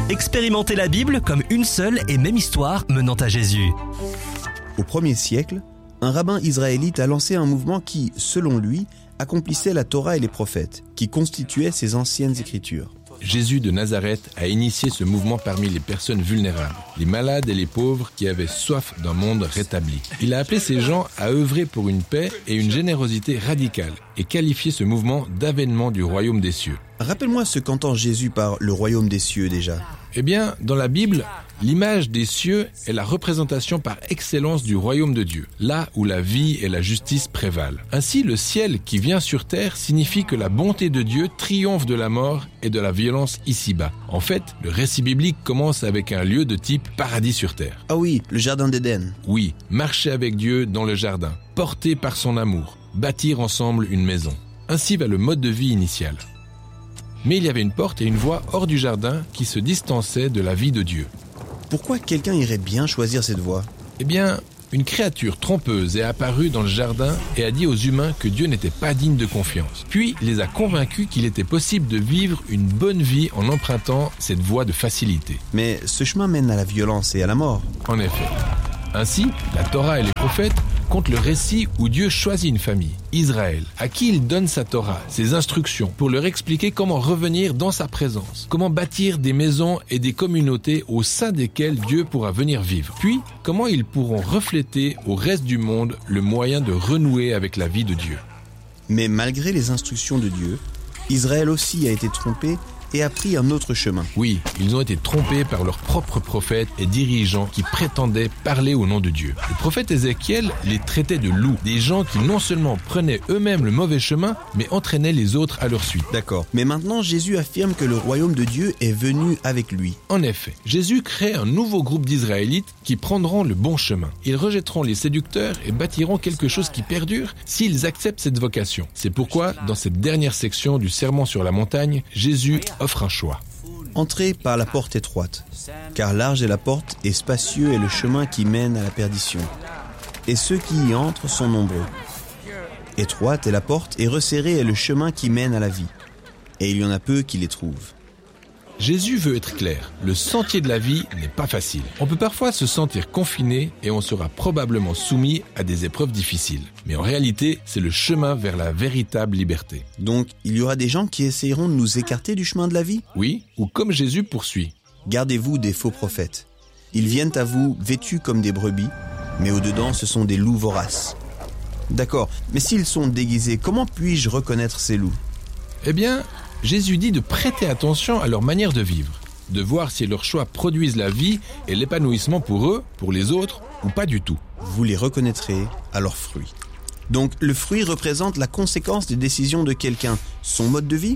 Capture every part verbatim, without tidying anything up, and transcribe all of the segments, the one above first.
Expérimentez la Bible comme une seule et même histoire menant à Jésus. Au premier siècle, un rabbin israélite a lancé un mouvement qui, selon lui, accomplissait la Torah et les prophètes, qui constituaient ses anciennes écritures. Jésus de Nazareth a initié ce mouvement parmi les personnes vulnérables, les malades et les pauvres qui avaient soif d'un monde rétabli. Il a appelé ces gens à œuvrer pour une paix et une générosité radicale et qualifié ce mouvement d'avènement du royaume des cieux. Rappelle-moi ce qu'entend Jésus par le royaume des cieux déjà. Eh bien, dans la Bible, l'image des cieux est la représentation par excellence du royaume de Dieu, là où la vie et la justice prévalent. Ainsi, le ciel qui vient sur terre signifie que la bonté de Dieu triomphe de la mort et de la violence ici-bas. En fait, le récit biblique commence avec un lieu de type paradis sur terre. Ah oui, le jardin d'Éden. Oui, marcher avec Dieu dans le jardin, porté par son amour, bâtir ensemble une maison. Ainsi va le mode de vie initial. Mais il y avait une porte et une voie hors du jardin qui se distançaient de la vie de Dieu. Pourquoi quelqu'un irait bien choisir cette voie ? Eh bien, une créature trompeuse est apparue dans le jardin et a dit aux humains que Dieu n'était pas digne de confiance. Puis, les a convaincus qu'il était possible de vivre une bonne vie en empruntant cette voie de facilité. Mais ce chemin mène à la violence et à la mort. En effet. Ainsi, la Torah et les prophètes comptent le récit où Dieu choisit une famille, Israël, à qui il donne sa Torah, ses instructions, pour leur expliquer comment revenir dans sa présence, comment bâtir des maisons et des communautés au sein desquelles Dieu pourra venir vivre. Puis, comment ils pourront refléter au reste du monde le moyen de renouer avec la vie de Dieu. Mais malgré les instructions de Dieu, Israël aussi a été trompé et a pris un autre chemin. Oui, ils ont été trompés par leurs propres prophètes et dirigeants qui prétendaient parler au nom de Dieu. Le prophète Ézéchiel les traitait de loups, des gens qui non seulement prenaient eux-mêmes le mauvais chemin, mais entraînaient les autres à leur suite. D'accord, mais maintenant Jésus affirme que le royaume de Dieu est venu avec lui. En effet, Jésus crée un nouveau groupe d'Israélites qui prendront le bon chemin. Ils rejetteront les séducteurs et bâtiront quelque chose qui perdure s'ils acceptent cette vocation. C'est pourquoi, dans cette dernière section du Sermon sur la montagne, Jésus offre un choix. Entrez par la porte étroite, car large est la porte et spacieux est le chemin qui mène à la perdition. Et ceux qui y entrent sont nombreux. Étroite est la porte et resserré est le chemin qui mène à la vie. Et il y en a peu qui les trouvent. Jésus veut être clair, le sentier de la vie n'est pas facile. On peut parfois se sentir confiné et on sera probablement soumis à des épreuves difficiles. Mais en réalité, c'est le chemin vers la véritable liberté. Donc, il y aura des gens qui essayeront de nous écarter du chemin de la vie ? Oui, ou comme Jésus poursuit. Gardez-vous des faux prophètes. Ils viennent à vous vêtus comme des brebis, mais au-dedans, ce sont des loups voraces. D'accord, mais s'ils sont déguisés, comment puis-je reconnaître ces loups ? Eh bien, Jésus dit de prêter attention à leur manière de vivre, de voir si leurs choix produisent la vie et l'épanouissement pour eux, pour les autres, ou pas du tout. Vous les reconnaîtrez à leurs fruits. Donc, le fruit représente la conséquence des décisions de quelqu'un, son mode de vie ?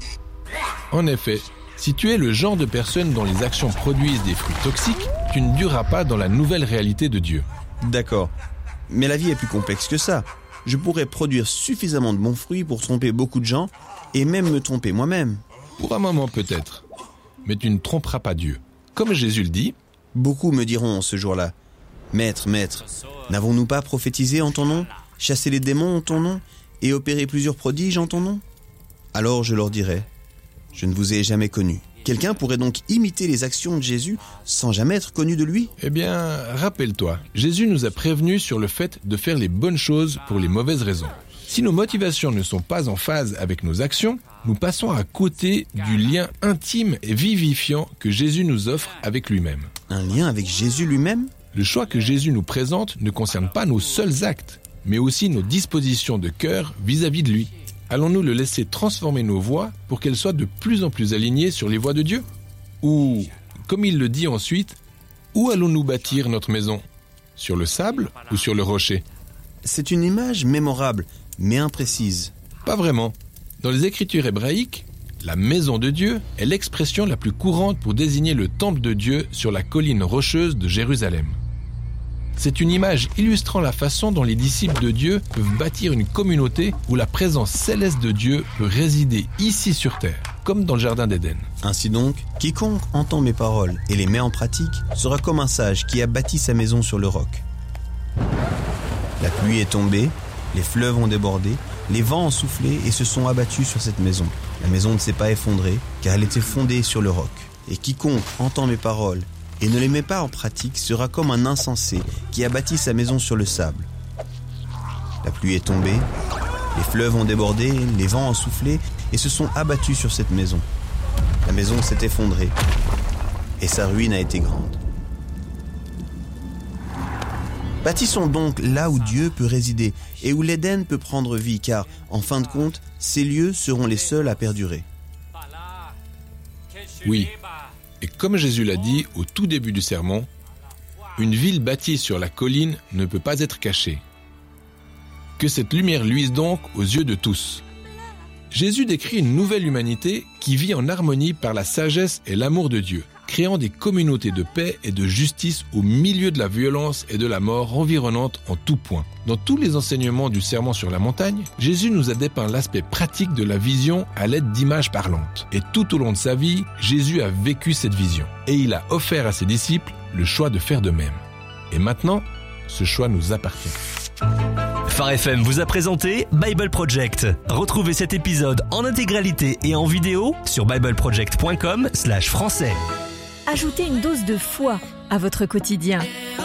En effet, si tu es le genre de personne dont les actions produisent des fruits toxiques, tu ne dureras pas dans la nouvelle réalité de Dieu. D'accord, mais la vie est plus complexe que ça. Je pourrais produire suffisamment de bons fruits pour tromper beaucoup de gens et même me tromper moi-même. Pour un moment peut-être, mais tu ne tromperas pas Dieu. Comme Jésus le dit, beaucoup me diront ce jour-là, « Maître, maître, n'avons-nous pas prophétisé en ton nom, chassé les démons en ton nom et opéré plusieurs prodiges en ton nom ?» Alors je leur dirai, « Je ne vous ai jamais connu. » Quelqu'un pourrait donc imiter les actions de Jésus sans jamais être connu de lui ? Eh bien, rappelle-toi, Jésus nous a prévenus sur le fait de faire les bonnes choses pour les mauvaises raisons. Si nos motivations ne sont pas en phase avec nos actions, nous passons à côté du lien intime et vivifiant que Jésus nous offre avec lui-même. Un lien avec Jésus lui-même ? Le choix que Jésus nous présente ne concerne pas nos seuls actes, mais aussi nos dispositions de cœur vis-à-vis de lui. Allons-nous le laisser transformer nos voies pour qu'elles soient de plus en plus alignées sur les voies de Dieu ? Ou, comme il le dit ensuite, où allons-nous bâtir notre maison ? Sur le sable ou sur le rocher ? C'est une image mémorable, mais imprécise. Pas vraiment. Dans les écritures hébraïques, la maison de Dieu est l'expression la plus courante pour désigner le temple de Dieu sur la colline rocheuse de Jérusalem. C'est une image illustrant la façon dont les disciples de Dieu peuvent bâtir une communauté où la présence céleste de Dieu peut résider ici sur terre, comme dans le jardin d'Éden. Ainsi donc, quiconque entend mes paroles et les met en pratique sera comme un sage qui a bâti sa maison sur le roc. La pluie est tombée, les fleuves ont débordé, les vents ont soufflé et se sont abattus sur cette maison. La maison ne s'est pas effondrée car elle était fondée sur le roc. Et quiconque entend mes paroles et ne les met pas en pratique sera comme un insensé qui a bâti sa maison sur le sable. La pluie est tombée, les fleuves ont débordé, les vents ont soufflé et se sont abattus sur cette maison. La maison s'est effondrée et sa ruine a été grande. Bâtissons donc là où Dieu peut résider et où l'Éden peut prendre vie, car, en fin de compte, ces lieux seront les seuls à perdurer. Oui, et comme Jésus l'a dit au tout début du sermon, une ville bâtie sur la colline ne peut pas être cachée. Que cette lumière luise donc aux yeux de tous. Jésus décrit une nouvelle humanité qui vit en harmonie par la sagesse et l'amour de Dieu, créant des communautés de paix et de justice au milieu de la violence et de la mort environnante en tout point. Dans tous les enseignements du Sermon sur la montagne, Jésus nous a dépeint l'aspect pratique de la vision à l'aide d'images parlantes. Et tout au long de sa vie, Jésus a vécu cette vision. Et il a offert à ses disciples le choix de faire de même. Et maintenant, ce choix nous appartient. Phare F M vous a présenté Bible Project. Retrouvez cet épisode en intégralité et en vidéo sur bible project point com slash français. Ajoutez une dose de foi à votre quotidien.